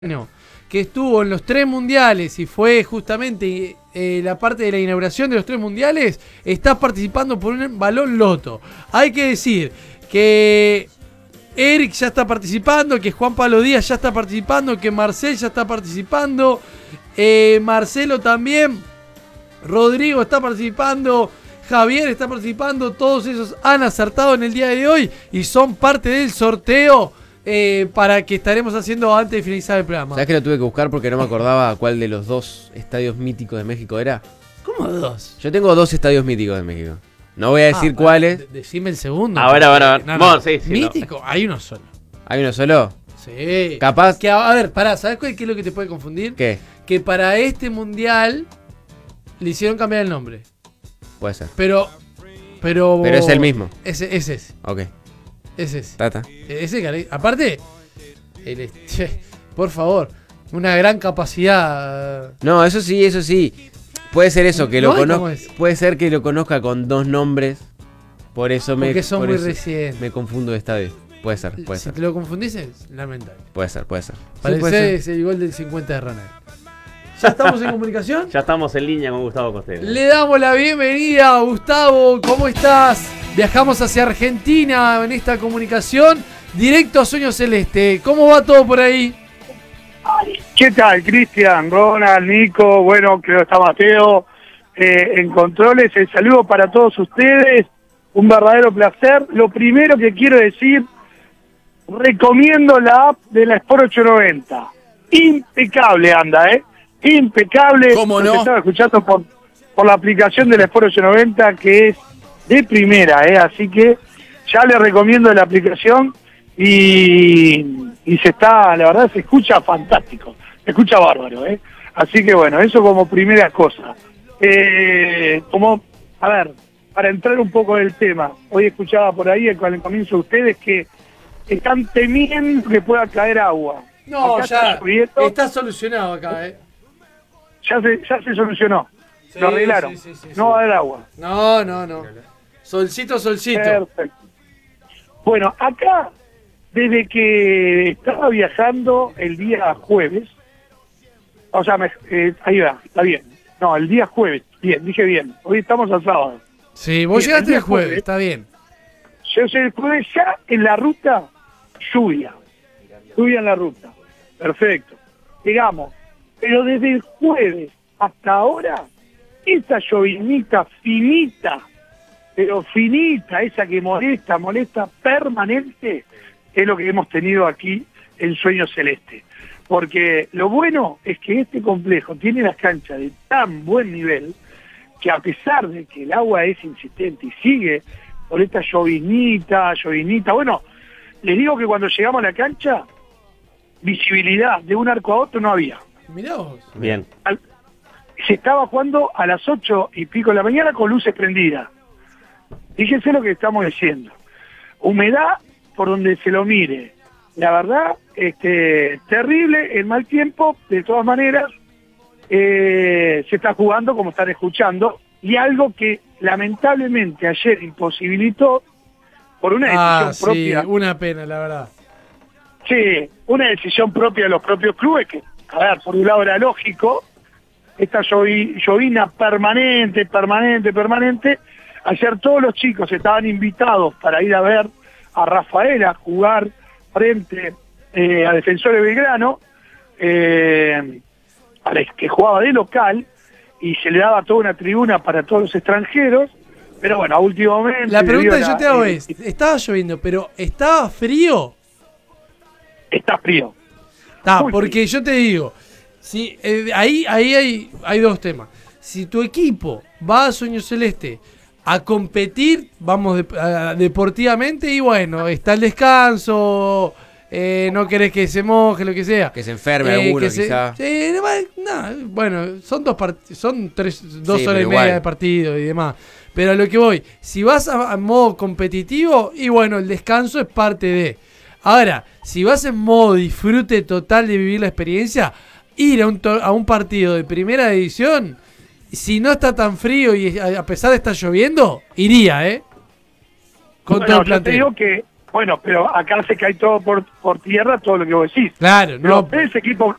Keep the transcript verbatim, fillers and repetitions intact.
Bueno, que estuvo en los tres mundiales y fue justamente eh, la parte de la inauguración de los tres mundiales, está participando por un balón loto. Hay que decir que Eric ya está participando, que Juan Pablo Díaz ya está participando, que Marcel ya está participando, eh, Marcelo también, Rodrigo está participando, Javier está participando, todos esos han acertado en el día de hoy y son parte del sorteo. Eh, para que estaremos haciendo antes de finalizar el programa. ¿Sabes que lo tuve que buscar porque no me acordaba cuál de los dos estadios míticos de México era? ¿Cómo dos? Yo tengo dos estadios míticos de México. No voy a decir ah, cuáles. De, decime el segundo. A ver, a ver, a ver. No, no. Bueno, sí, sí, Mítico, no. Hay uno solo. ¿Hay uno solo? Sí. Capaz. Que, a ver, pará, ¿sabes qué es lo que te puede confundir? ¿Qué? Que para este mundial le hicieron cambiar el nombre. Puede ser. Pero. Pero. Pero es el mismo. Ese, ese es. Ok. Ese es. Tata. Ese, cari- aparte, el, che, por favor, una gran capacidad. No, eso sí, eso sí. Puede ser eso, que No lo hay conozca. cómo es. Puede ser que lo conozca con dos nombres. Por eso me. Porque son por muy eso recientes. Me confundo de estadio. Puede ser, puede Si ser. te lo confundís, es lamentable. Puede ser, puede ser. Sí, Parece puede ser. es el gol del cincuenta de Ronald. ¿Ya estamos en comunicación? Ya estamos en línea con Gustavo Costero. Le damos la bienvenida, Gustavo. ¿Cómo estás? Viajamos hacia Argentina en esta comunicación. Directo a Sueño Celeste. ¿Cómo va todo por ahí? ¿Qué tal, Cristian, Ronald, Nico? Bueno, creo que está Mateo eh, en controles. El saludo para todos ustedes. Un verdadero placer. Lo primero que quiero decir, recomiendo la app de la Sport ochocientos noventa. Impecable anda, ¿eh? Impecable. ¿Cómo Los no? estaba escuchando por, por la aplicación de la Sport ochocientos noventa, que es de primera, ¿eh? Así que ya les recomiendo la aplicación. Y, y se está, la verdad, se escucha fantástico, se escucha bárbaro, ¿eh? Así que bueno, eso como primera cosa. Eh, como, a ver, para entrar un poco en el tema, hoy escuchaba por ahí con el comienzo de ustedes que están temiendo que pueda caer agua. No, Acá ya está lloviendo, está solucionado acá, ¿eh? ya se, ya se solucionó, Sí, lo arreglaron, sí, sí, sí, no sí. va a haber agua. No, no, no. Solcito, solcito. Perfecto. Bueno, acá, desde que estaba viajando el día jueves, o sea, me, eh, ahí va, está bien. No, el día jueves, bien, dije bien. Hoy estamos al sábado. Sí, vos Bien, llegaste el día el jueves, jueves. está bien. Yo soy el jueves ya en la ruta, lluvia. Lluvia en la ruta. Perfecto. Llegamos. Pero desde el jueves hasta ahora, esa llovinita finita, pero finita, esa que molesta, molesta permanente, es lo que hemos tenido aquí en Sueño Celeste. Porque lo bueno es que este complejo tiene las canchas de tan buen nivel que a pesar de que el agua es insistente y sigue por esta llovinita, llovinita, bueno, les digo que cuando llegamos a la cancha, visibilidad de un arco a otro no había. Mirá vos. Bien. Al- se estaba jugando a las ocho y pico de la mañana con luces prendidas. Fíjense lo que estamos diciendo. Humedad por donde se lo mire. La verdad, este, terrible, el mal tiempo, de todas maneras, eh, se está jugando como están escuchando, y algo que lamentablemente ayer imposibilitó por una Ah, decisión sí, propia. una pena, la verdad. Sí, una decisión propia de los propios clubes, que, a ver, por un lado era lógico, esta llovi- llovina permanente, permanente, permanente. Ayer todos los chicos estaban invitados para ir a ver a Rafaela jugar frente eh, a Defensor de Belgrano, eh, a la que jugaba de local, y se le daba toda una tribuna para todos los extranjeros, pero bueno, a último momento... La pregunta que debido a yo te hago eh, es, estaba lloviendo, pero ¿estaba frío? Está frío. Está, Muy porque yo te digo, si, eh, ahí, ahí hay, hay dos temas. Si tu equipo va a Sueño Celeste a competir, vamos, de- a- deportivamente, y bueno, está el descanso, eh, no querés que se moje, lo que sea. Que se enferme Eh, alguno, que se- quizá. sí, no, no, bueno, son dos part- son tres, dos Sí, horas y pero media igual. de partido y demás. Pero a lo que voy, si vas a, a modo competitivo, y bueno, el descanso es parte de. Ahora, si vas en modo disfrute total de vivir la experiencia, ir a un, to- a un partido de primera división, si no está tan frío y a a pesar de estar lloviendo, iría, ¿eh? Con Bueno, todo el yo te plantel. digo que Bueno, pero acá se cae todo por, por tierra, todo lo que vos decís. Claro, no. Los tres equipos,